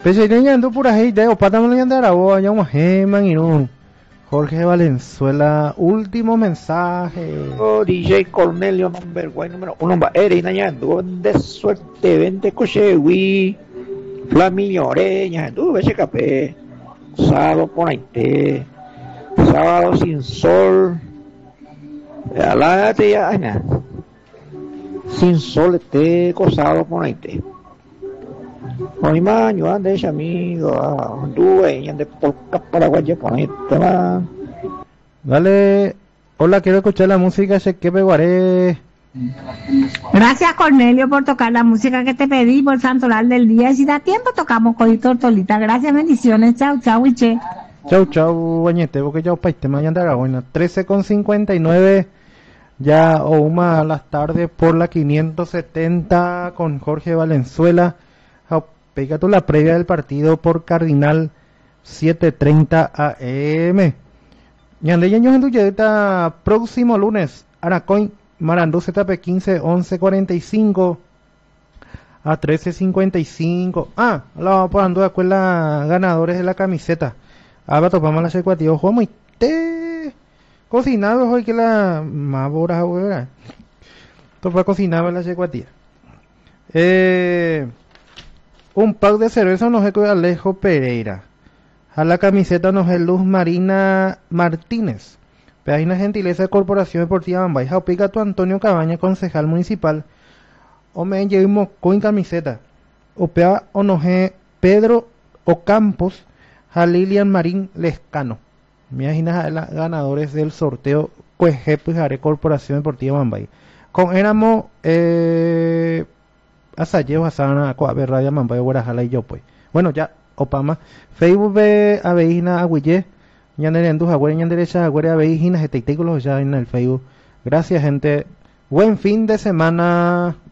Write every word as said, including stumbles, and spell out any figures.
Pecheña ando por ahí, de opata me lo andar a vos, allá un geman y no. Jorge Valenzuela, último mensaje. Oh, D J Cornelio, number one, número uno, va, Eri, Nañando, de suerte, vente, coche, wi, Flamillo, Oreña, tú, ves café, sábado por ahí, sábado sin sol, alágate ya, Ana, sin sol, este, cosado por ahí, hoy maño, ande, ese amigo, tú, ande, por Paraguay, por ahí, va. Dale, hola, quiero escuchar la música de que Guaré. Gracias Cornelio por tocar la música que te pedí por Santoral del Día. Y si da tiempo tocamos Codito Tortolita. Gracias, bendiciones. Chao, chao, Iche. Chau, chau, bañete, porque ya paiste, me vayan de Aragona. trece con cincuenta y nueve, ya o una a las tardes por la quinientos setenta con Jorge Valenzuela. Pega tú la previa del partido por Cardinal siete treinta A M. Ñande Ñaños en Duyeta, próximo lunes, Aracoin, Marandú Z P quince, once cuarenta y cinco a trece cincuenta y cinco. Ah, la vamos pagando de acuerdo ganadores de la camiseta. Ahora topamos la secuatía, ojo, muy te cocinado hoy que la más boras, güey. Topa cocinado la secuatía. Eh, un pack de cerveza nos de Alejo Pereira. A la camiseta nos es Luz Marina Martínez. Página gentileza de Corporación Deportiva Bambay. Jaupica tu Antonio Cabaña, concejal municipal. O me llevamos con camiseta. Opea onoje Pedro Ocampos. A Lilian Marín Lescano. Me imaginas a los ganadores del sorteo. Pues pues haré Corporación Deportiva Bambay. Con éramos eh, Asayeo, Asana, Coabe, Radio Bambay, Guarajala y yo pues. Bueno, ya. Opama, Facebook ve Aveína Agüille, Ñandere Andús, Agüere Ñanderecha, Agüere Aveína, Geteículos ya en el Facebook. Gracias, gente. Buen fin de semana.